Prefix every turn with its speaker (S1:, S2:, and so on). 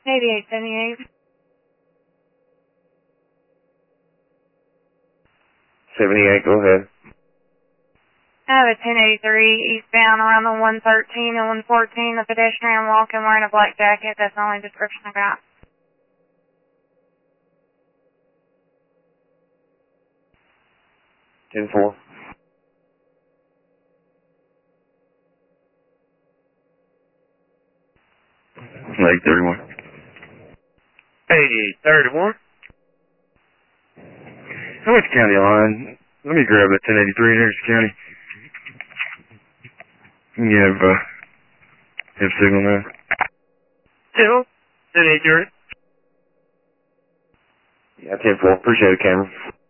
S1: 8878.
S2: 78, go ahead.
S1: I have a 1083 eastbound around the 113 and 114. The pedestrian walking wearing a black jacket. That's the only description I got.
S2: Ten four. Lake 31.
S3: 8831.
S2: How much county line? Let me grab that 1083 in Harrison County. You have signal now?
S3: 1083.
S2: Yeah, 10-4. Appreciate it, Cameron.